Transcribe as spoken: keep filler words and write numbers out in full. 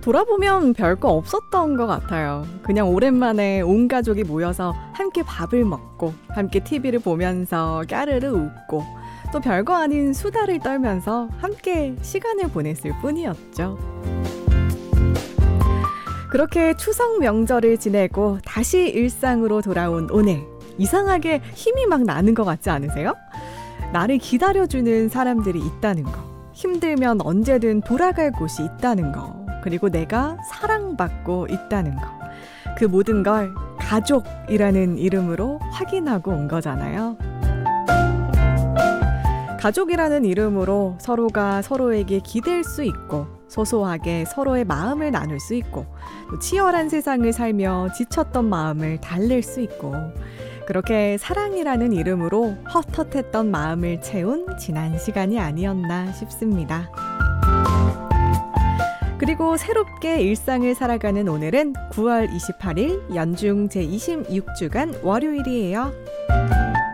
돌아보면 별거 없었던 것 같아요. 그냥 오랜만에 온 가족이 모여서 함께 밥을 먹고 함께 티비를 보면서 까르르 웃고 또 별거 아닌 수다를 떨면서 함께 시간을 보냈을 뿐이었죠. 그렇게 추석 명절을 지내고 다시 일상으로 돌아온 오늘, 이상하게 힘이 막 나는 것 같지 않으세요? 나를 기다려주는 사람들이 있다는 거, 힘들면 언제든 돌아갈 곳이 있다는 거, 그리고 내가 사랑받고 있다는 거, 그 모든 걸 가족이라는 이름으로 확인하고 온 거잖아요. 가족이라는 이름으로 서로가 서로에게 기댈 수 있고 소소하게 서로의 마음을 나눌 수 있고 또 치열한 세상을 살며 지쳤던 마음을 달랠 수 있고 그렇게 사랑이라는 이름으로 헛헛했던 마음을 채운 지난 시간이 아니었나 싶습니다. 그리고 새롭게 일상을 살아가는 오늘은 구월 이십팔일 연중 제이십육 주간 월요일이에요.